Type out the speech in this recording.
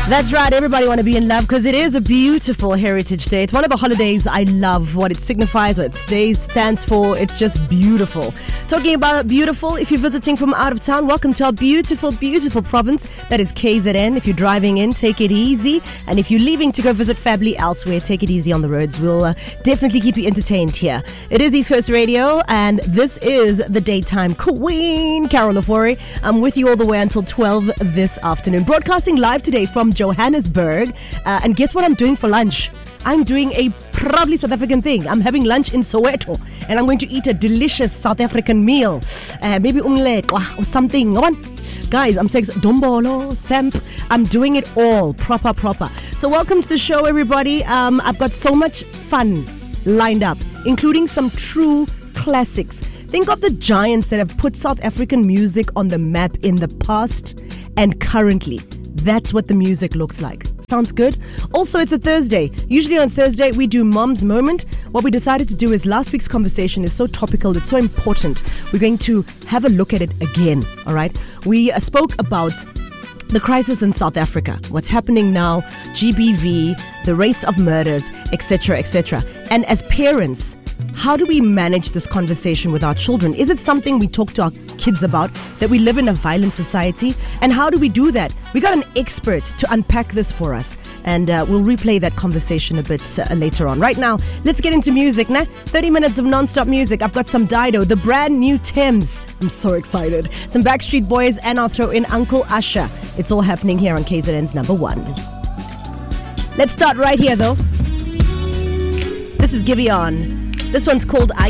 That's right, everybody want to be in love because it is a beautiful Heritage Day. It's one of the holidays I love, what it signifies, what its day stands for. It's just beautiful. Talking about beautiful, if you're visiting from out of town, welcome to our beautiful, beautiful province. That is KZN. If you're driving in, take it easy. And if you're leaving to go visit family elsewhere, take it easy on the roads. We'll definitely keep you entertained here. It is East Coast Radio, and this is the Daytime Queen, Carol Lafori. I'm with you all the way until 12 this afternoon. Broadcasting live today from Johannesburg. And guess what I'm doing for lunch? I'm doing a probably South African thing. I'm having lunch in Soweto, and I'm going to eat a delicious South African meal. Maybe omelette or something. Come on. Guys, I'm saying dombolo, semp. I'm doing it all proper. So welcome to the show, everybody. I've got so much fun lined up, including some true classics. Think of the giants that have put South African music on the map in the past and currently. That's what the music looks like. Sounds good? Also, it's a Thursday. Usually on Thursday, we do Mom's Moment. What we decided to do is last week's conversation is so topical, it's so important. We're going to have a look at it again, all right? We spoke about the crisis in South Africa, what's happening now, GBV, the rates of murders, etc., etc. And as parents, how do we manage this conversation with our children? Is it something we talk to our kids about, that we live in a violent society? And how do we do that? We got an expert to unpack this for us. And we'll replay that conversation a bit later on. Right now, let's get into music. 30 minutes of non-stop music. I've got some Dido, the brand new Thames. I'm so excited. Some Backstreet Boys, and I'll throw in Uncle Usher. It's all happening here on KZN's number one. Let's start right here, though. This is Giveon. This one's called